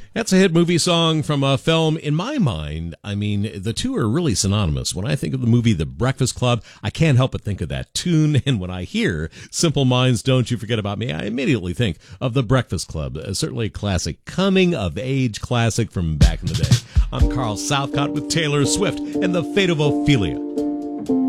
That's a hit movie song from a film. In my mind, I mean, the two are really synonymous. When I think of the movie The Breakfast Club, I can't help but think of that tune. And when I hear Simple Minds, Don't You Forget About Me, I immediately think of The Breakfast Club. Certainly a classic, coming-of-age classic from back in the day. I'm Carl Southcott with Taylor Swift and The Fate of Ophelia.